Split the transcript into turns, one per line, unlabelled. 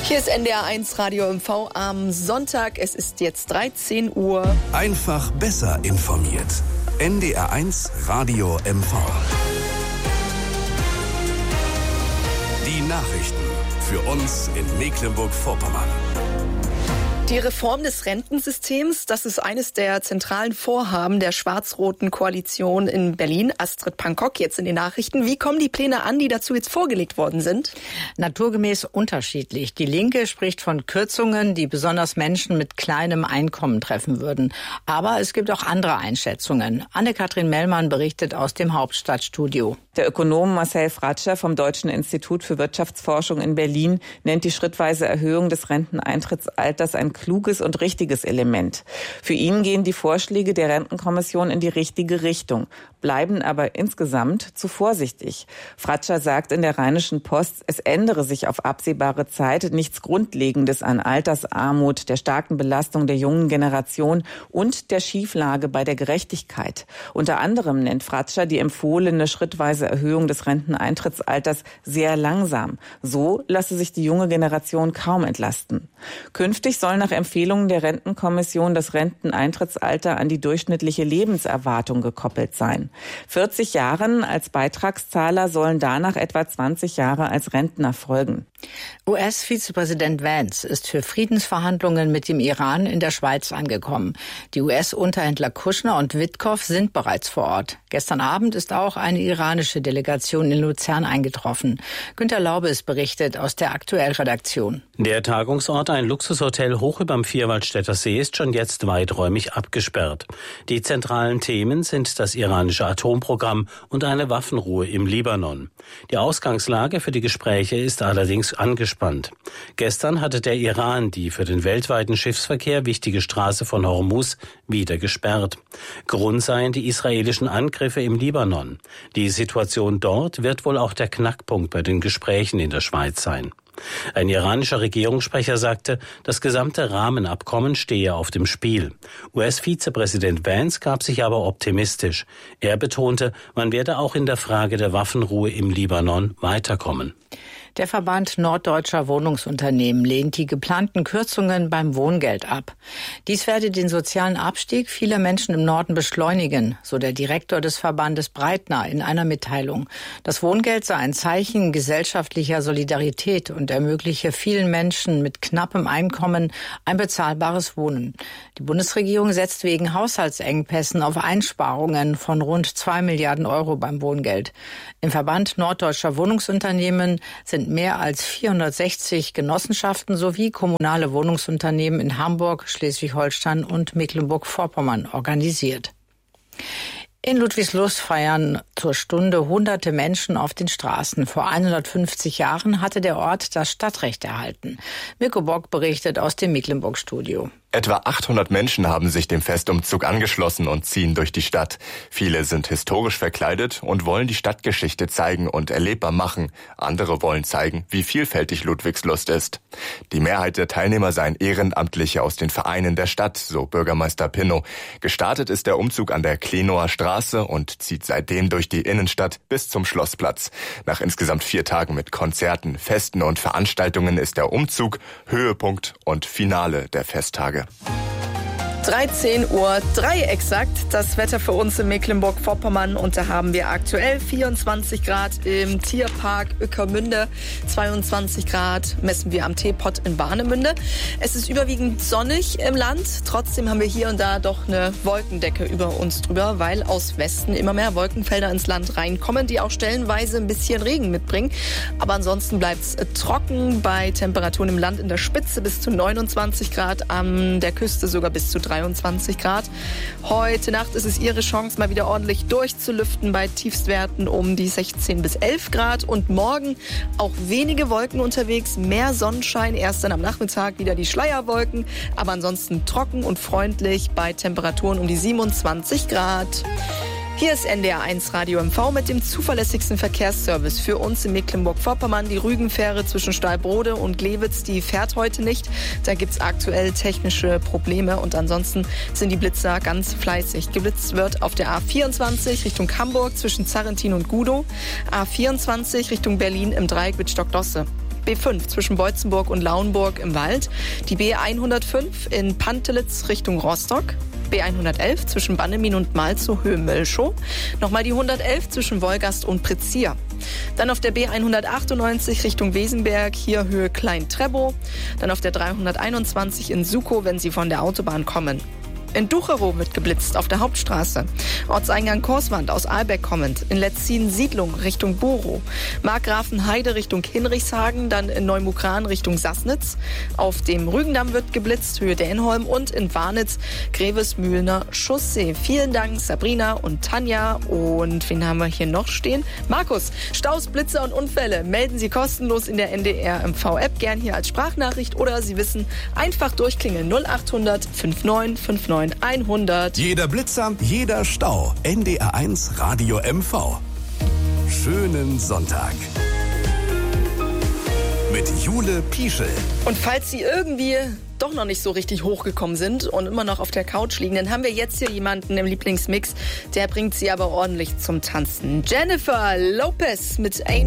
Hier ist NDR1 Radio MV am Sonntag. Es ist jetzt 13 Uhr.
Einfach besser informiert. NDR1 Radio MV. Die Nachrichten für uns in Mecklenburg-Vorpommern.
Die Reform des Rentensystems, das ist eines der zentralen Vorhaben der schwarz-roten Koalition in Berlin. Astrid Pankok jetzt in den Nachrichten. Wie kommen die Pläne an, die dazu jetzt vorgelegt worden sind?
Naturgemäß unterschiedlich. Die Linke spricht von Kürzungen, die besonders Menschen mit kleinem Einkommen treffen würden. Aber es gibt auch andere Einschätzungen. Anne-Kathrin Mellmann berichtet aus dem Hauptstadtstudio.
Der Ökonom Marcel Fratscher vom Deutschen Institut für Wirtschaftsforschung in Berlin nennt die schrittweise Erhöhung des Renteneintrittsalters ein kluges und richtiges Element. Für ihn gehen die Vorschläge der Rentenkommission in die richtige Richtung, bleiben aber insgesamt zu vorsichtig. Fratscher sagt in der Rheinischen Post, es ändere sich auf absehbare Zeit nichts Grundlegendes an Altersarmut, der starken Belastung der jungen Generation und der Schieflage bei der Gerechtigkeit. Unter anderem nennt Fratscher die empfohlene schrittweise Erhöhung des Renteneintrittsalters sehr langsam. So lasse sich die junge Generation kaum entlasten. Künftig soll nach Empfehlungen der Rentenkommission das Renteneintrittsalter an die durchschnittliche Lebenserwartung gekoppelt sein. 40 Jahren als Beitragszahler sollen danach etwa 20 Jahre als Rentner folgen.
US-Vizepräsident Vance ist für Friedensverhandlungen mit dem Iran in der Schweiz angekommen. Die US-Unterhändler Kushner und Witkow sind bereits vor Ort. Gestern Abend ist auch eine iranische Delegation in Luzern eingetroffen. Günter Laubes berichtet aus der Aktuellredaktion.
Der Tagungsort, ein Luxushotel hoch überm Vierwaldstätter See, ist schon jetzt weiträumig abgesperrt. Die zentralen Themen sind das iranische Atomprogramm und eine Waffenruhe im Libanon. Die Ausgangslage für die Gespräche ist allerdings angespannt. Gestern hatte der Iran die für den weltweiten Schiffsverkehr wichtige Straße von Hormuz wieder gesperrt. Grund seien die israelischen Angriffe im Libanon. Die Situation dort wird wohl auch der Knackpunkt bei den Gesprächen in der Schweiz sein. Ein iranischer Regierungssprecher sagte, das gesamte Rahmenabkommen stehe auf dem Spiel. US-Vizepräsident Vance gab sich aber optimistisch. Er betonte, man werde auch in der Frage der Waffenruhe im Libanon weiterkommen.
Der Verband Norddeutscher Wohnungsunternehmen lehnt die geplanten Kürzungen beim Wohngeld ab. Dies werde den sozialen Abstieg vieler Menschen im Norden beschleunigen, so der Direktor des Verbandes Breitner in einer Mitteilung. Das Wohngeld sei ein Zeichen gesellschaftlicher Solidarität und ermögliche vielen Menschen mit knappem Einkommen ein bezahlbares Wohnen. Die Bundesregierung setzt wegen Haushaltsengpässen auf Einsparungen von rund 2 Milliarden Euro beim Wohngeld. Im Verband Norddeutscher Wohnungsunternehmen sind mehr als 460 Genossenschaften sowie kommunale Wohnungsunternehmen in Hamburg, Schleswig-Holstein und Mecklenburg-Vorpommern organisiert. In Ludwigslust feiern zur Stunde hunderte Menschen auf den Straßen. Vor 150 Jahren hatte der Ort das Stadtrecht erhalten. Mirko Bock berichtet aus dem Mecklenburg-Studio.
Etwa 800 Menschen haben sich dem Festumzug angeschlossen und ziehen durch die Stadt. Viele sind historisch verkleidet und wollen die Stadtgeschichte zeigen und erlebbar machen. Andere wollen zeigen, wie vielfältig Ludwigslust ist. Die Mehrheit der Teilnehmer seien Ehrenamtliche aus den Vereinen der Stadt, so Bürgermeister Pinnow. Gestartet ist der Umzug an der Klenower Straße und zieht seitdem durch die Innenstadt bis zum Schlossplatz. Nach insgesamt 4 Tagen mit Konzerten, Festen und Veranstaltungen ist der Umzug Höhepunkt und Finale der Festtage.
13:03 Uhr exakt. Das Wetter für uns in Mecklenburg-Vorpommern. Und da haben wir aktuell 24 Grad im Tierpark Ueckermünde. 22 Grad messen wir am Teepot in Warnemünde. Es ist überwiegend sonnig im Land. Trotzdem haben wir hier und da doch eine Wolkendecke über uns drüber, weil aus Westen immer mehr Wolkenfelder ins Land reinkommen, die auch stellenweise ein bisschen Regen mitbringen. Aber ansonsten bleibt es trocken bei Temperaturen im Land in der Spitze bis zu 29 Grad, an der Küste sogar bis zu 23 Grad. Heute Nacht ist es Ihre Chance, mal wieder ordentlich durchzulüften bei Tiefstwerten um die 16 bis 11 Grad. Und morgen auch wenige Wolken unterwegs, mehr Sonnenschein, erst dann am Nachmittag wieder die Schleierwolken, aber ansonsten trocken und freundlich bei Temperaturen um die 27 Grad. Hier ist NDR1 Radio MV mit dem zuverlässigsten Verkehrsservice für uns in Mecklenburg-Vorpommern. Die Rügenfähre zwischen Stahlbrode und Glewitz, die fährt heute nicht. Da gibt's aktuell technische Probleme und ansonsten sind die Blitzer ganz fleißig. Geblitzt wird auf der A24 Richtung Hamburg zwischen Zarrentin und Gudow, A24 Richtung Berlin im Dreieck mit Stockdosse. B5 zwischen Beutzenburg und Lauenburg im Wald. Die B105 in Pantelitz Richtung Rostock. B111 zwischen Bannemin und Malzow Höhe Mölschow. Nochmal die 111 zwischen Wolgast und Prizier. Dann auf der B198 Richtung Wesenberg, hier Höhe Klein-Trebow. Dann auf der 321 in Sukow, wenn Sie von der Autobahn kommen. In Ducherow wird geblitzt auf der Hauptstraße. Ortseingang Korswand aus Ahlbeck kommend. In Letzin Siedlung Richtung Borow. Markgrafenheide Richtung Hinrichshagen. Dann in Neumukran Richtung Sassnitz. Auf dem Rügendamm wird geblitzt, Höhe Dänholm. Und in Warnitz Grevesmühlener Chaussee. Vielen Dank Sabrina und Tanja. Und wen haben wir hier noch stehen? Markus, Staus, Blitze und Unfälle melden Sie kostenlos in der NDR MV-App. Gern hier als Sprachnachricht oder Sie wissen, einfach durchklingeln 0800 5959 100.
Jeder Blitzer, jeder Stau. NDR1 Radio MV. Schönen Sonntag. Mit Jule Pieschel.
Und falls Sie irgendwie doch noch nicht so richtig hochgekommen sind und immer noch auf der Couch liegen, dann haben wir jetzt hier jemanden im Lieblingsmix, der bringt Sie aber ordentlich zum Tanzen. Jennifer Lopez mit